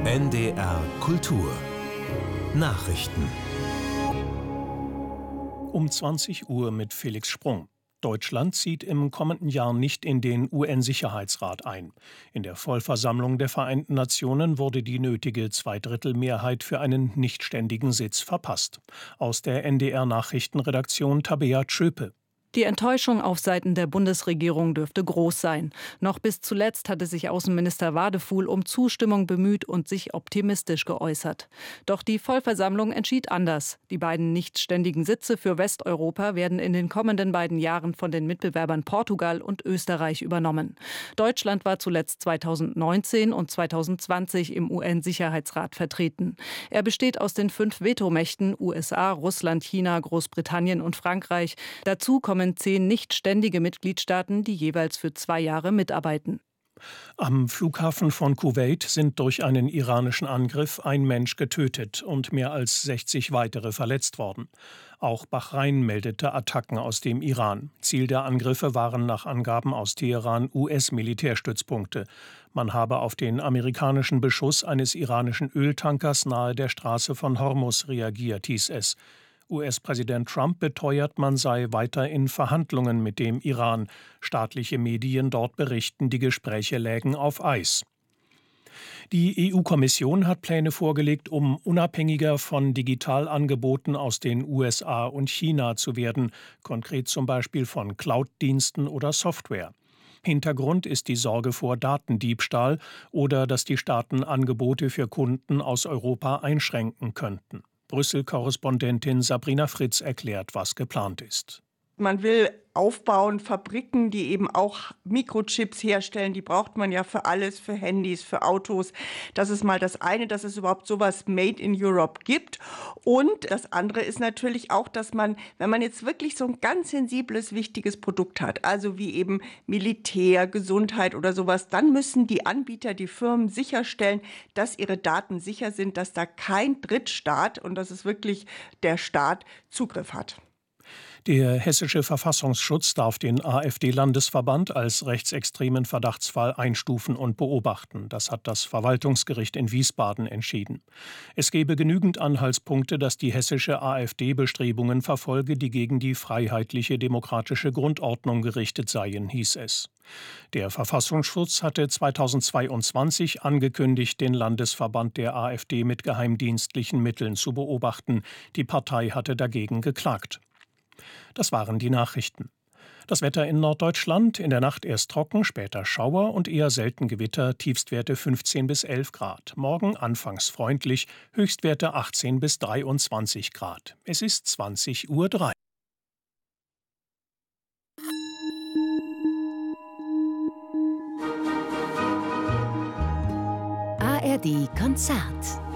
NDR Kultur Nachrichten Um 20 Uhr mit Felix Sprung. Deutschland zieht im kommenden Jahr nicht in den UN-Sicherheitsrat ein. In der Vollversammlung der Vereinten Nationen wurde die nötige Zweidrittelmehrheit für einen nichtständigen Sitz verpasst. Aus der NDR-Nachrichtenredaktion Tabea Tschöpe. Die Enttäuschung auf Seiten der Bundesregierung dürfte groß sein. Noch bis zuletzt hatte sich Außenminister Wadefuhl um Zustimmung bemüht und sich optimistisch geäußert. Doch die Vollversammlung entschied anders. Die beiden nichtständigen Sitze für Westeuropa werden in den kommenden beiden Jahren von den Mitbewerbern Portugal und Österreich übernommen. Deutschland war zuletzt 2019 und 2020 im UN-Sicherheitsrat vertreten. Er besteht aus den 5 Vetomächten USA, Russland, China, Großbritannien und Frankreich. Dazu kommen 10 nichtständige Mitgliedstaaten, die jeweils für 2 Jahre mitarbeiten. Am Flughafen von Kuwait sind durch einen iranischen Angriff ein Mensch getötet und mehr als 60 weitere verletzt worden. Auch Bahrain meldete Attacken aus dem Iran. Ziel der Angriffe waren nach Angaben aus Teheran US-Militärstützpunkte. Man habe auf den amerikanischen Beschuss eines iranischen Öltankers nahe der Straße von Hormuz reagiert, hieß es. US-Präsident Trump beteuert, man sei weiter in Verhandlungen mit dem Iran. Staatliche Medien dort berichten, die Gespräche lägen auf Eis. Die EU-Kommission hat Pläne vorgelegt, um unabhängiger von Digitalangeboten aus den USA und China zu werden, konkret zum Beispiel von Cloud-Diensten oder Software. Hintergrund ist die Sorge vor Datendiebstahl oder dass die Staaten Angebote für Kunden aus Europa einschränken könnten. Brüssel-Korrespondentin Sabrina Fritz erklärt, was geplant ist. Man will aufbauen, Fabriken, die eben auch Mikrochips herstellen. Die braucht man ja für alles, für Handys, für Autos. Das ist mal das eine, dass es überhaupt sowas Made in Europe gibt. Und das andere ist natürlich auch, dass man, wenn man jetzt wirklich so ein ganz sensibles, wichtiges Produkt hat, also wie eben Militär, Gesundheit oder sowas, dann müssen die Anbieter, die Firmen sicherstellen, dass ihre Daten sicher sind, dass da kein Drittstaat, und das ist wirklich der Staat, Zugriff hat. Der hessische Verfassungsschutz darf den AfD-Landesverband als rechtsextremen Verdachtsfall einstufen und beobachten. Das hat das Verwaltungsgericht in Wiesbaden entschieden. Es gebe genügend Anhaltspunkte, dass die hessische AfD Bestrebungen verfolge, die gegen die freiheitliche demokratische Grundordnung gerichtet seien, hieß es. Der Verfassungsschutz hatte 2022 angekündigt, den Landesverband der AfD mit geheimdienstlichen Mitteln zu beobachten. Die Partei hatte dagegen geklagt. Das waren die Nachrichten. Das Wetter in Norddeutschland: in der Nacht erst trocken, später Schauer und eher selten Gewitter, Tiefstwerte 15 bis 11 Grad. Morgen anfangs freundlich, Höchstwerte 18 bis 23 Grad. Es ist 20:03 Uhr. ARD Konzert.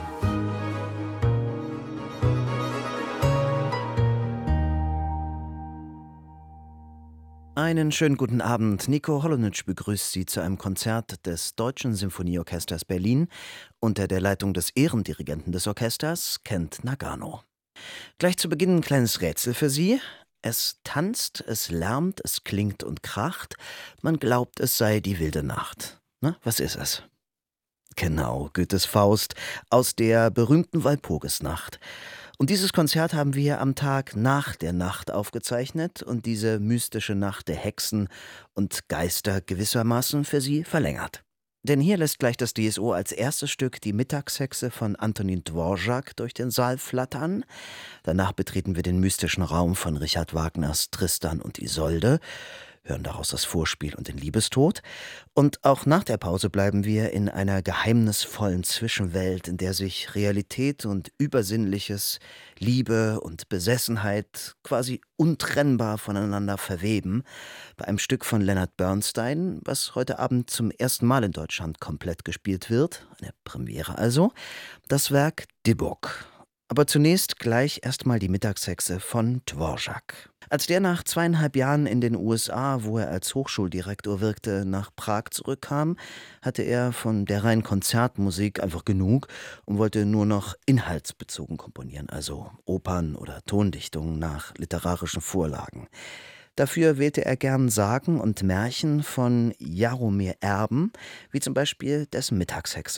Einen schönen guten Abend. Nico Holonitsch begrüßt Sie zu einem Konzert des Deutschen Sinfonieorchesters Berlin unter der Leitung des Ehrendirigenten des Orchesters, Kent Nagano. Gleich zu Beginn ein kleines Rätsel für Sie. Es tanzt, es lärmt, es klingt und kracht. Man glaubt, es sei die wilde Nacht. Na, was ist es? Genau, Goethes Faust aus der berühmten Walpurgisnacht. Und dieses Konzert haben wir am Tag nach der Nacht aufgezeichnet und diese mystische Nacht der Hexen und Geister gewissermaßen für Sie verlängert. Denn hier lässt gleich das DSO als erstes Stück die Mittagshexe von Antonin Dvorak durch den Saal flattern. Danach betreten wir den mystischen Raum von Richard Wagners Tristan und Isolde, hören daraus das Vorspiel und den Liebestod. Und auch nach der Pause bleiben wir in einer geheimnisvollen Zwischenwelt, in der sich Realität und Übersinnliches, Liebe und Besessenheit quasi untrennbar voneinander verweben, bei einem Stück von Leonard Bernstein, was heute Abend zum ersten Mal in Deutschland komplett gespielt wird, eine Premiere also, das Werk Dybbuk. Aber zunächst gleich erstmal die Mittagshexe von Dvorak. Als der nach 2,5 Jahren in den USA, wo er als Hochschuldirektor wirkte, nach Prag zurückkam, hatte er von der reinen Konzertmusik einfach genug und wollte nur noch inhaltsbezogen komponieren, also Opern oder Tondichtungen nach literarischen Vorlagen. Dafür wählte er gern Sagen und Märchen von Jaromir Erben, wie zum Beispiel dessen Mittagshexe.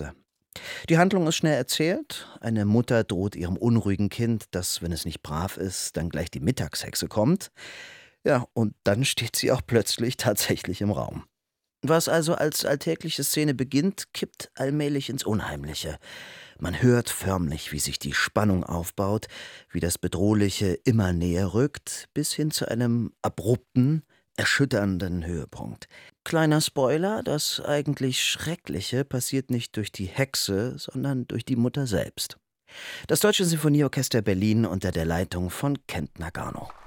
Die Handlung ist schnell erzählt. Eine Mutter droht ihrem unruhigen Kind, dass, wenn es nicht brav ist, dann gleich die Mittagshexe kommt. Ja, und dann steht sie auch plötzlich tatsächlich im Raum. Was also als alltägliche Szene beginnt, kippt allmählich ins Unheimliche. Man hört förmlich, wie sich die Spannung aufbaut, wie das Bedrohliche immer näher rückt, bis hin zu einem abrupten, erschütternden Höhepunkt. Kleiner Spoiler, das eigentlich Schreckliche passiert nicht durch die Hexe, sondern durch die Mutter selbst. Das Deutsche Sinfonieorchester Berlin unter der Leitung von Kent Nagano.